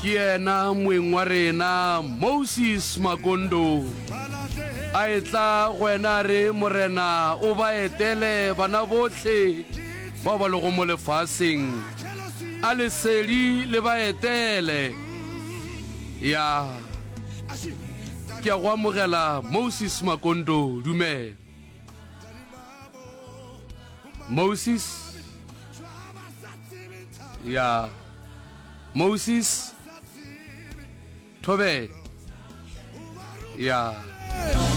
ke ena moeng wa rena Moses Makondo a etla go ena re morena o ba etele bana botlhe ba ba lego mo lefaseng a lesedi le ba etele ya ke a go amogela Moses Makondo dumela Moses ya Moses Tobe ya